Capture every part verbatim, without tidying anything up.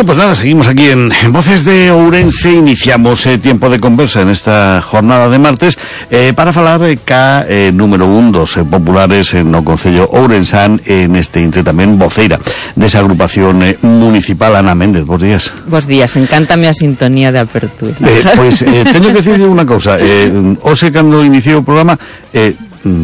Bueno, pues nada, seguimos aquí en, en Voces de Ourense. Iniciamos eh, tiempo de conversa en esta jornada de martes eh, para falar eh, ca eh, número un dos eh, populares en o Concello Ourensán en este entre tamén voceira desa agrupación eh, municipal. Ana Méndez, bos días. Bos días, encántame a sintonía de apertura. Eh, pois, eh, teño que dicirle unha cousa. Eh, hoxe, cando iniciei o programa, eh,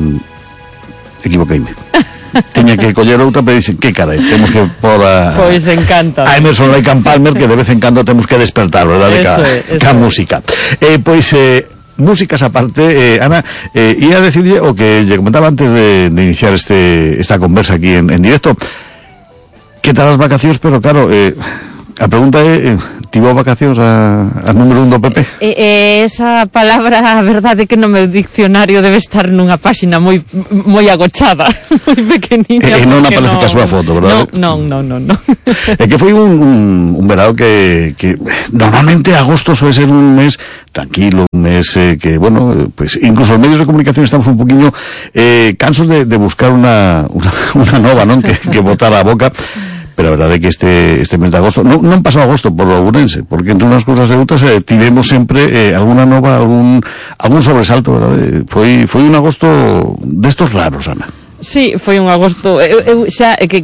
mm, equivoqueime. Teña que coller outra, pero dicen, que carai, temos que por a... Pois encanta. A Emerson Lake and Palmer, que de vez en cando temos que despertar, verdad, de ca, é, ca música. Eh, pois, eh, músicas aparte, eh, Ana, eh, ia a decirle o que lle comentaba antes de, de iniciar este esta conversa aquí en, en directo. Que tal as vacacións, pero claro, eh, a pregunta é, eh, tivo vacacións a, a número un do P P? E, e esa palabra, a verdade que no meu diccionario debe estar nunha páxina moi moi agochada, moi pequenina. E, e non aparece no, a súa foto, verdade? Non, non, non, non. É que foi un, un, un verano que, que normalmente agosto suele ser un mes tranquilo, un mes eh, que, bueno, pues incluso os medios de comunicación estamos un poquinho eh, cansos de, de buscar unha, unha, unha nova, non? Que, que botara a boca. Pero a verdade é que este este mes de agosto non, non pasou agosto por Ourense, porque entre unhas cousas e outras eh, tivemos sempre eh, alguna nova, algún algún sobresalto, verdade? Foi foi un agosto destos raros, Ana. Sí, foi un agosto, eu, eu xa é que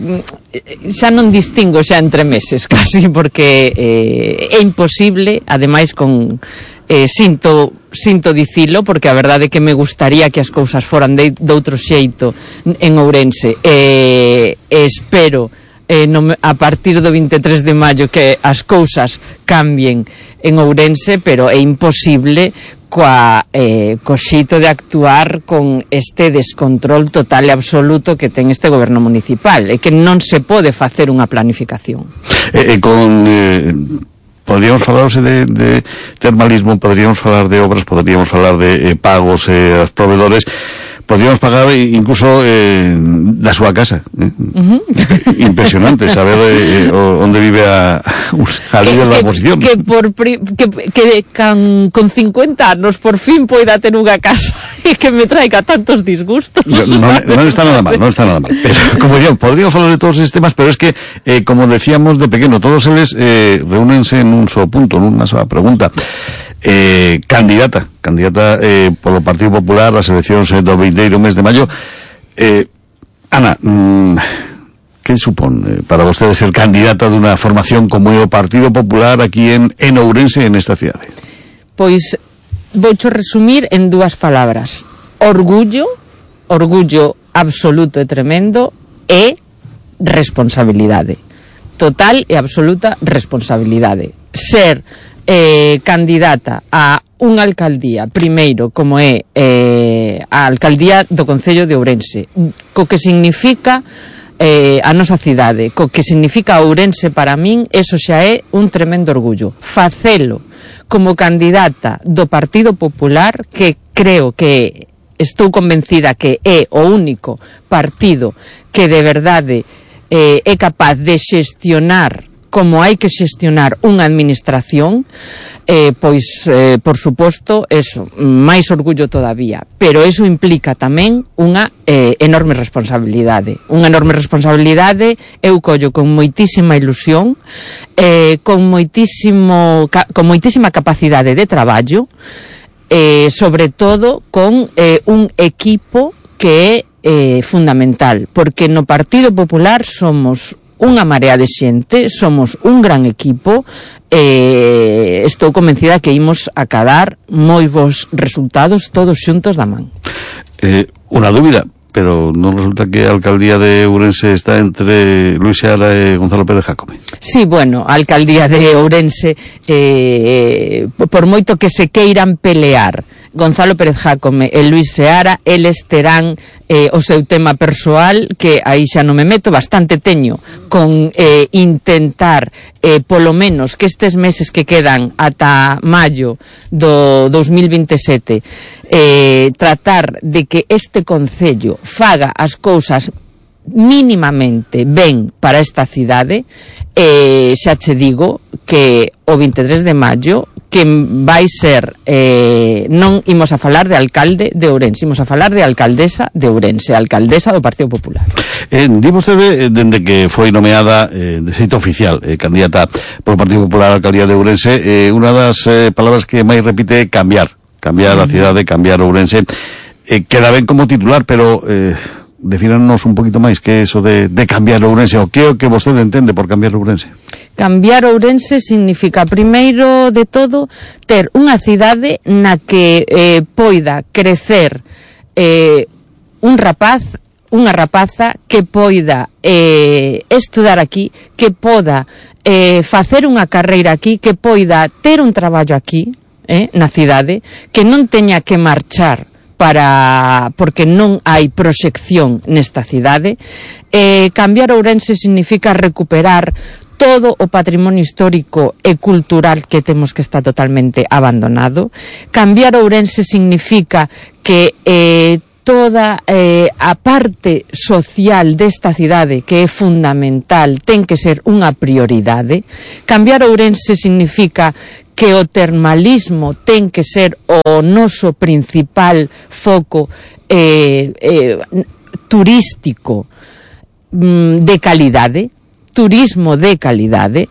xa non distingo xa entre meses casi, porque eh, é imposible, ademais con eh, sinto sinto dicilo, porque a verdade é que me gustaría que as cousas foran de, de outro xeito en Ourense, e eh, espero Eh, no, a partir do veintitrés de maio que as cousas cambien en Ourense, pero é imposible coa, eh, co xeito de actuar con este descontrol total e absoluto que ten este goberno municipal, e que non se pode facer unha planificación. E eh, eh, con... Eh... Podríamos falarse de, de termalismo, podríamos falar de obras, podríamos falar de eh, pagos eh, aos proveedores, podríamos pagar incluso eh, da súa casa. Eh. Uh-huh. Impresionante saber eh, onde vive a, a líder da oposición. Que, por pri, que, que can, con cincuenta anos por fin poida ter unha casa e que me traiga tantos disgustos. No, no, non está nada mal, non está nada mal. Pero, como digo, podríamos falar de todos estes temas, pero es que, eh, como decíamos de pequeno, todos eles eh, reúnense en un só punto, nunha soa pregunta. Eh, candidata, candidata eh, polo Partido Popular ás eleccións eh, do vindeiro mes de maio. Eh, Ana, mm, que supón eh, para vostede ser candidata dunha formación como é o Partido Popular aquí en, en Ourense, en esta cidade? Pois voucho resumir en dúas palabras: orgullo, orgullo absoluto e tremendo, e responsabilidade. Total e absoluta responsabilidade. Ser eh, candidata a unha alcaldía, primeiro, como é eh, a alcaldía do Concello de Ourense, co que significa eh, a nosa cidade, co que significa Ourense para min, eso xa é un tremendo orgullo. Facelo como candidata do Partido Popular, que creo que estou convencida que é o único partido que de verdade eh, é capaz de xestionar como hai que xestionar unha administración, eh, pois, eh, por suposto, eso, máis orgullo todavía. Pero eso implica tamén unha eh, enorme responsabilidade. Unha enorme responsabilidade, eu collo con moitísima ilusión, eh, con moitísimo, ca, con moitísima capacidade de traballo, eh, sobre todo con eh, un equipo que é eh, fundamental, porque no Partido Popular somos unha marea de xente, somos un gran equipo, e estou convencida que imos acadar moi bons resultados todos xuntos da man. Eh, unha dúbida, pero non resulta que a alcaldía de Ourense está entre Luis Seara e Gonzalo Pérez Jácome? Sí, bueno, a alcaldía de Ourense, eh, por moito que se queiran pelear Gonzalo Pérez Jácome e Luis Seara, eles terán eh, o seu tema persoal, que aí xa non me meto, bastante teño con eh, intentar eh, polo menos que estes meses que quedan ata maio do dos mil veintesete eh, tratar de que este concello faga as cousas mínimamente ben para esta cidade. E xa che digo que o veintitrés de maio que vai ser eh, non imos a falar de alcalde de Ourense, imos a falar de alcaldesa de Ourense, alcaldesa do Partido Popular. Eh, di vostede, dende que foi nomeada eh, de xeito oficial eh, candidata polo Partido Popular á alcaldía de Ourense, eh, unha das eh, palabras que máis repite é cambiar, cambiar a cidade, cambiar Ourense. Eh, queda ben como titular, pero eh, defínanos un poquito máis que é eso de, de cambiar Ourense, o que é o que vostede entende por cambiar Ourense. Cambiar Ourense significa, primeiro de todo, ter unha cidade na que eh, poida crecer eh, un rapaz, unha rapaza que poida eh, estudar aquí, que poda eh, facer unha carreira aquí, que poida ter un traballo aquí, eh, na cidade, que non teña que marchar para porque non hai proxección nesta cidade. Eh, cambiar Ourense significa recuperar todo o patrimonio histórico e cultural que temos que está totalmente abandonado. Cambiar Ourense significa que eh, toda eh, a parte social desta cidade, que é fundamental, ten que ser unha prioridade. Cambiar Ourense significa que o termalismo ten que ser o noso principal foco eh, eh, turístico mm, de calidade, turismo de calidade.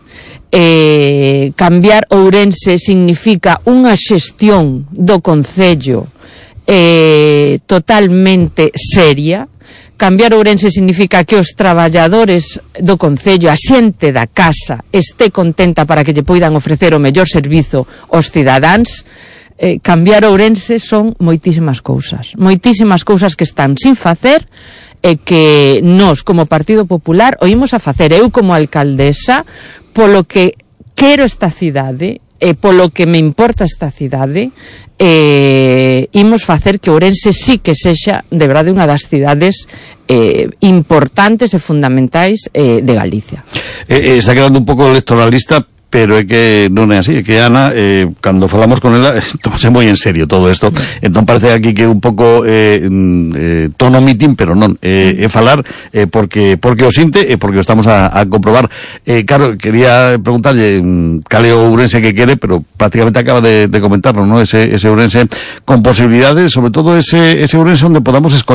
Eh, cambiar Ourense significa unha xestión do concello eh, totalmente seria. Cambiar Ourense significa que os traballadores do concello, a xente da casa, este contenta para que lle poidan ofrecer o mellor servizo aos cidadáns. Eh, cambiar Ourense son moitísimas cousas, moitísimas cousas que están sin facer e que nós, como Partido Popular, o imos a facer. Eu, como alcaldesa, polo que quero esta cidade e polo que me importa esta cidade, eh, imos facer que Ourense sí que sexa, de verdade, unha das cidades eh, importantes e fundamentais eh, de Galicia. Eh, eh, está quedando un pouco electoralista, pero é que non é así, é que Ana, eh, cando falamos con ela, tomase moi en serio todo isto, entón parece aquí que un pouco eh, eh, tono mitin, pero non, eh, é falar eh, porque porque o sinte e porque o estamos a, a comprobar. Eh, claro, quería preguntarlle cal é o Ourense que quere, pero prácticamente acaba de, de comentarlo, ¿no? Ese, ese Ourense con posibilidades, sobre todo ese, ese Ourense onde podamos escoller